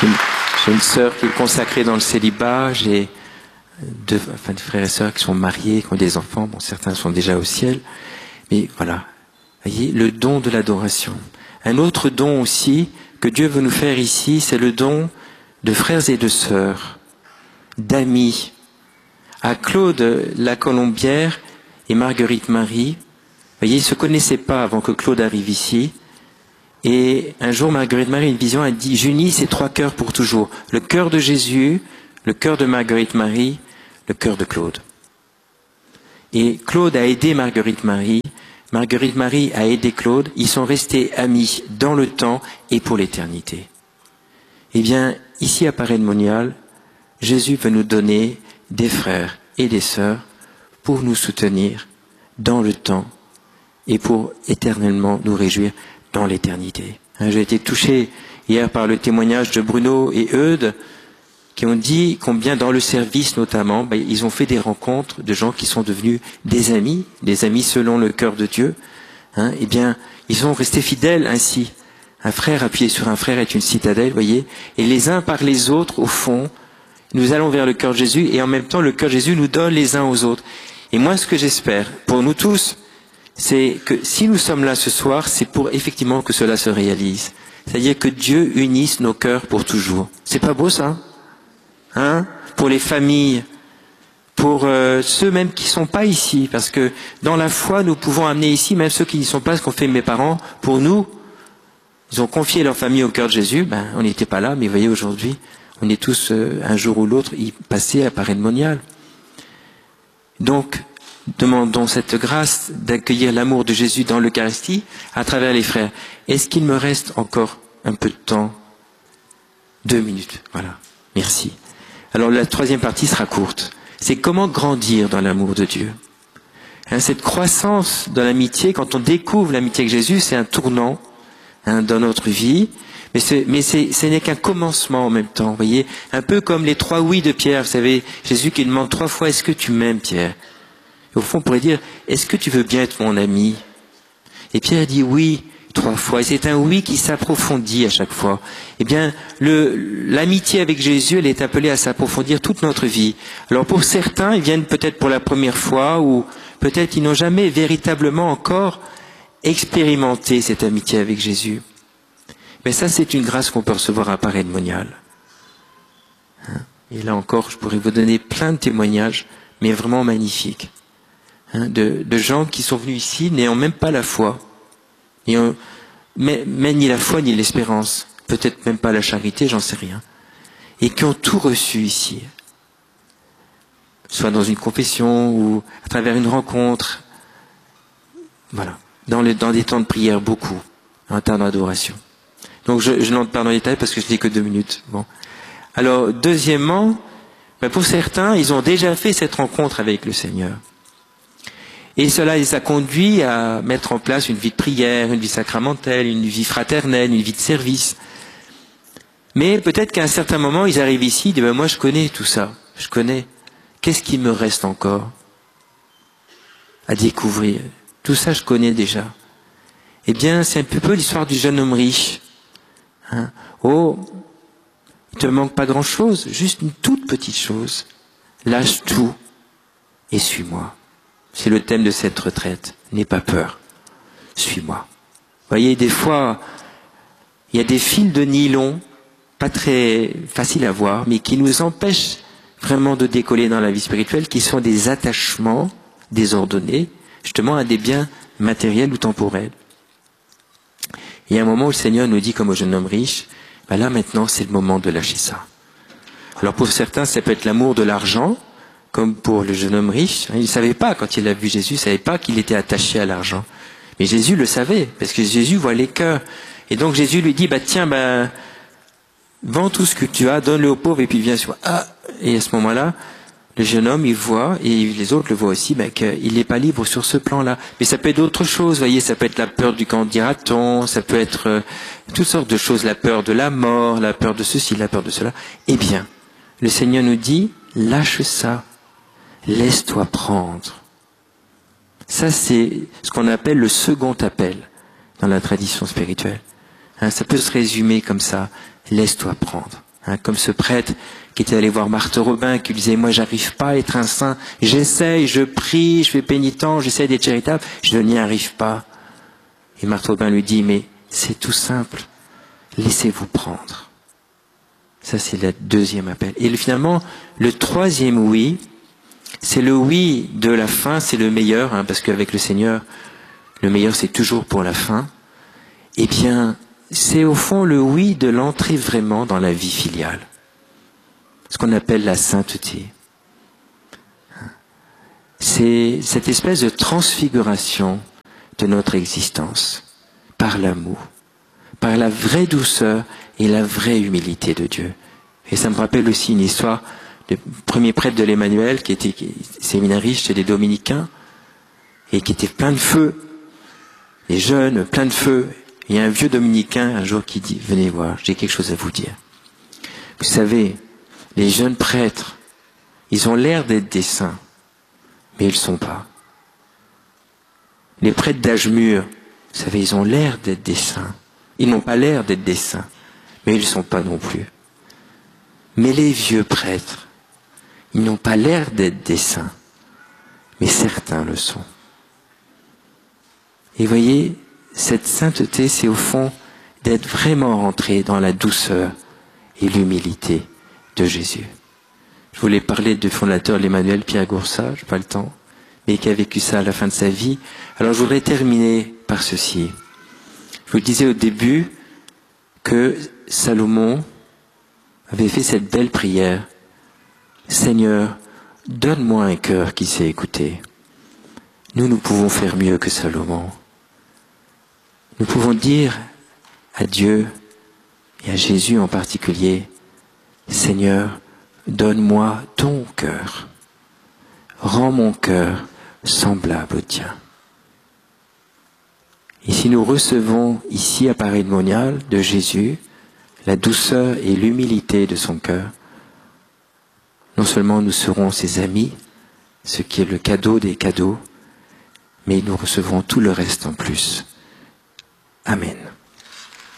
J'ai une sœur qui est consacrée dans le célibat, j'ai des frères et sœurs qui sont mariés, qui ont des enfants, bon, certains sont déjà au ciel, mais voilà, voyez, le don de l'adoration. Un autre don aussi que Dieu veut nous faire ici, c'est le don de frères et de sœurs, d'amis. À Claude Lacolombière et Marguerite Marie, voyez, ils ne se connaissaient pas avant que Claude arrive ici. Et un jour, Marguerite Marie a une vision, elle dit, j'unis ces trois cœurs pour toujours. Le cœur de Jésus, le cœur de Marguerite Marie, le cœur de Claude. Et Claude a aidé Marguerite Marie a aidé Claude, ils sont restés amis dans le temps et pour l'éternité. Eh bien, ici à Paray-le-Monial, Jésus veut nous donner des frères et des sœurs pour nous soutenir dans le temps et pour éternellement nous réjouir dans l'éternité. J'ai été touché hier par le témoignage de Bruno et Eudes qui ont dit combien dans le service notamment, ils ont fait des rencontres de gens qui sont devenus des amis selon le cœur de Dieu. Eh bien, ils sont restés fidèles ainsi. Un frère appuyé sur un frère est une citadelle, voyez. Et les uns par les autres, au fond, nous allons vers le cœur de Jésus et en même temps, le cœur de Jésus nous donne les uns aux autres. Et moi, ce que j'espère pour nous tous, c'est que si nous sommes là ce soir, c'est pour effectivement que cela se réalise. C'est-à-dire que Dieu unisse nos cœurs pour toujours. C'est pas beau ça ? Pour les familles, pour ceux même qui ne sont pas ici, parce que dans la foi, nous pouvons amener ici, même ceux qui n'y sont pas, ce qu'ont fait mes parents, pour nous, ils ont confié leur famille au cœur de Jésus, on n'était pas là, mais vous voyez aujourd'hui, on est tous, un jour ou l'autre, passés à Paray-le-Monial. Donc, demandons cette grâce d'accueillir l'amour de Jésus dans l'Eucharistie à travers les frères. Est-ce qu'il me reste encore un peu de temps ? 2 minutes, voilà, merci. Alors la troisième partie sera courte. C'est comment grandir dans l'amour de Dieu. Cette croissance dans l'amitié, quand on découvre l'amitié avec Jésus, c'est un tournant dans notre vie. Mais ce n'est qu'un commencement en même temps. Vous voyez, un peu comme les 3 oui de Pierre. Vous savez, Jésus qui demande 3 fois, est-ce que tu m'aimes, Pierre ? Et au fond, on pourrait dire, est-ce que tu veux bien être mon ami ? Et Pierre dit oui 3 fois. Et c'est un oui qui s'approfondit à chaque fois. Eh bien, l'amitié avec Jésus, elle est appelée à s'approfondir toute notre vie. Alors pour certains, ils viennent peut-être pour la première fois, ou peut-être ils n'ont jamais véritablement encore expérimenté cette amitié avec Jésus. Mais ça, c'est une grâce qu'on peut recevoir à Paray-le-Monial. Et là encore, je pourrais vous donner plein de témoignages, mais vraiment magnifiques. De gens qui sont venus ici n'ayant même pas la foi. Mais ni la foi ni l'espérance, peut-être même pas la charité, j'en sais rien, et qui ont tout reçu ici, soit dans une confession ou à travers une rencontre, voilà, dans des temps de prière, beaucoup, un temps d'adoration. Donc je n'entre pas dans les détails parce que je n'ai que 2 minutes. Bon. Alors deuxièmement, pour certains, ils ont déjà fait cette rencontre avec le Seigneur. Et cela les a conduits à mettre en place une vie de prière, une vie sacramentelle, une vie fraternelle, une vie de service. Mais peut-être qu'à un certain moment, ils arrivent ici, ils disent moi je connais tout ça, je connais. Qu'est-ce qui me reste encore à découvrir ? Tout ça, je connais déjà. Eh bien, c'est un peu l'histoire du jeune homme riche. Oh, il te manque pas grand-chose, juste une toute petite chose. Lâche tout et suis-moi. C'est le thème de cette retraite. N'aie pas peur. Suis-moi. Vous voyez, des fois, il y a des fils de nylon, pas très faciles à voir, mais qui nous empêchent vraiment de décoller dans la vie spirituelle, qui sont des attachements désordonnés, justement à des biens matériels ou temporels. Il y a un moment où le Seigneur nous dit, comme au jeune homme riche, là maintenant c'est le moment de lâcher ça. Alors pour certains, ça peut être l'amour de l'argent, comme pour le jeune homme riche. Il ne savait pas, quand il a vu Jésus, il ne savait pas qu'il était attaché à l'argent. Mais Jésus le savait, parce que Jésus voit les cœurs. Et donc Jésus lui dit, tiens, vends tout ce que tu as, donne-le aux pauvres, et puis viens sur moi. Et à ce moment-là, le jeune homme, il voit, et les autres le voient aussi, qu'il n'est pas libre sur ce plan-là. Mais ça peut être d'autres choses, vous voyez, ça peut être la peur du qu'en dira-t-on, ça peut être toutes sortes de choses, la peur de la mort, la peur de ceci, la peur de cela. Eh bien, le Seigneur nous dit, lâche ça. Laisse-toi prendre. Ça, c'est ce qu'on appelle le second appel dans la tradition spirituelle. Ça peut se résumer comme ça. Laisse-toi prendre. Comme ce prêtre qui était allé voir Marthe Robin, qui lui disait, moi j'arrive pas à être un saint, j'essaye, je prie, je fais pénitent, j'essaie d'être charitable, je n'y arrive pas. Et Marthe Robin lui dit, mais c'est tout simple, laissez-vous prendre. Ça c'est le deuxième appel. Et finalement, le troisième oui, c'est le oui de la fin, c'est le meilleur, parce qu'avec le Seigneur, le meilleur c'est toujours pour la fin. Eh bien, c'est au fond le oui de l'entrée vraiment dans la vie filiale. Ce qu'on appelle la sainteté. C'est cette espèce de transfiguration de notre existence par l'amour, par la vraie douceur et la vraie humilité de Dieu. Et ça me rappelle aussi une histoire du premier prêtre de l'Emmanuel qui était séminariste chez les Dominicains et qui était plein de feu, les jeunes, plein de feu. Il y a un vieux dominicain un jour qui dit, venez voir, j'ai quelque chose à vous dire. Vous savez, les jeunes prêtres, ils ont l'air d'être des saints, mais ils ne le sont pas. Les prêtres d'âge mûr, vous savez, ils ont l'air d'être des saints. Ils n'ont pas l'air d'être des saints, mais ils ne le sont pas non plus. Mais les vieux prêtres, ils n'ont pas l'air d'être des saints, mais certains le sont. Et voyez, cette sainteté, c'est au fond d'être vraiment rentré dans la douceur et l'humilité de Jésus. Je voulais parler du fondateur de l'Emmanuel, Pierre Goursat, je n'ai pas le temps, mais qui a vécu ça à la fin de sa vie. Alors je voudrais terminer par ceci. Je vous le disais au début que Salomon avait fait cette belle prière. Seigneur, donne-moi un cœur qui sait écouter. Nous pouvons faire mieux que Salomon. Nous pouvons dire à Dieu et à Jésus en particulier, Seigneur, donne-moi ton cœur. Rends mon cœur semblable au tien. Et si nous recevons ici à Paris-le-Monial de Jésus la douceur et l'humilité de son cœur, non seulement nous serons ses amis, ce qui est le cadeau des cadeaux, mais nous recevrons tout le reste en plus. Amen.